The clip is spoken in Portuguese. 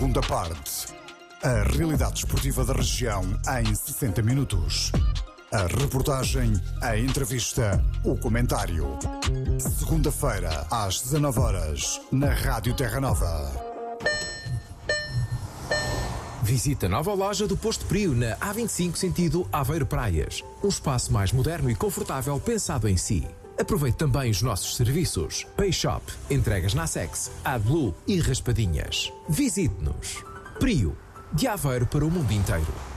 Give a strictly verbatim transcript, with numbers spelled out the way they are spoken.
Segunda parte. A realidade esportiva da região em sessenta minutos. A reportagem, a entrevista, o comentário. Segunda-feira, às dezanove horas, na Rádio Terra Nova. Visita a nova loja do Posto Prio na A vinte e cinco sentido Aveiro Praias. Um espaço mais moderno e confortável pensado em si. Aproveite também os nossos serviços. Pay Shop, entregas na Sex, AdBlue e raspadinhas. Visite-nos. Prio, de Aveiro para o mundo inteiro.